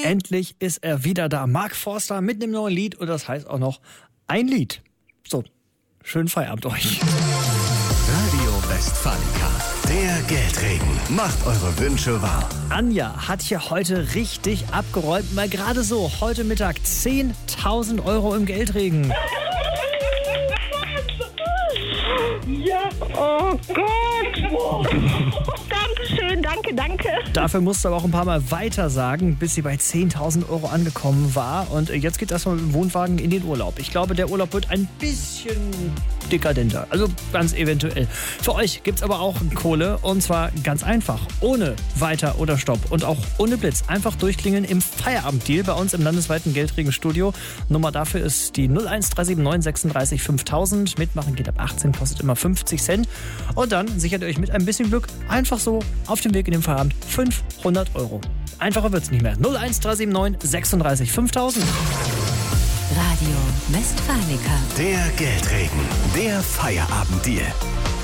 Endlich ist er wieder da. Mark Forster mit einem neuen Lied und das heißt auch noch ein Lied. So, schönen Feierabend euch. Radio Westfalica, der Geldregen. Macht eure Wünsche wahr. Anja hat hier heute richtig abgeräumt. Mal gerade so, heute Mittag 10.000 Euro im Geldregen. Ja, oh Gott. Dankeschön, danke. Dafür musste aber auch ein paar Mal weiter sagen, bis sie bei 10.000 Euro angekommen war. Und jetzt geht erstmal mit dem Wohnwagen in den Urlaub. Ich glaube, der Urlaub wird ein bisschen dekadenter. Also ganz eventuell. Für euch gibt's aber auch Kohle und zwar ganz einfach. Ohne Weiter oder Stopp und auch ohne Blitz. Einfach durchklingeln im Feierabenddeal bei uns im landesweiten Geldregenstudio. Nummer dafür ist die 01379 36 5000. Mitmachen geht ab 18, kostet immer 50 Cent. Und dann sichert ihr euch mit ein bisschen Glück einfach so auf dem Weg in den Feierabend 500 Euro. Einfacher wird's nicht mehr. 01379 36 5000. Radio Westfalica. Der Geldregen, der Feierabenddeal.